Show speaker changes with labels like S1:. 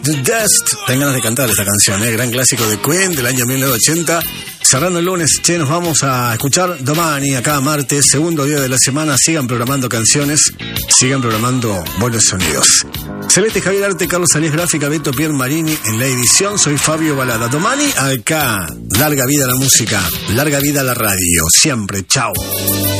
S1: The Dust. Tengo ganas de cantar esta canción, gran clásico de Queen del año 1980. Cerrando el lunes, nos vamos a escuchar Domani acá martes, segundo día de la semana. Sigan programando canciones, sigan programando buenos sonidos. Celeste Javier Arte, Carlos Arias Gráfica, Beto Pier Marini en la edición. Soy Fabio Balada. Domani acá. Larga vida a la música, larga vida a la radio. Siempre. Chao.